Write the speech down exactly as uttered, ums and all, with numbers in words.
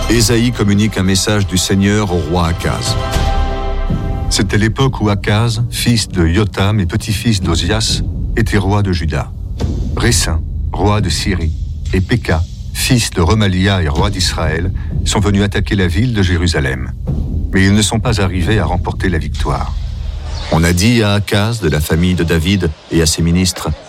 Ésaïe communique un message du Seigneur au roi Akaz. C'était l'époque où Akaz, fils de Yotam et petit-fils d'Ozias, était roi de Juda. Récin, roi de Syrie, et Péka, fils de Remalia et roi d'Israël, sont venus attaquer la ville de Jérusalem. Mais ils ne sont pas arrivés à remporter la victoire. On a dit à Akaz de la famille de David et à ses ministres